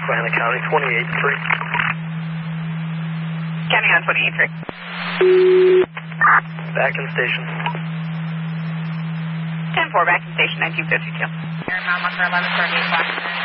Susquehanna County, 28-3. County on 28-3. Back in station. 10-4, back in station, 1952. Mama for 1138 Washington.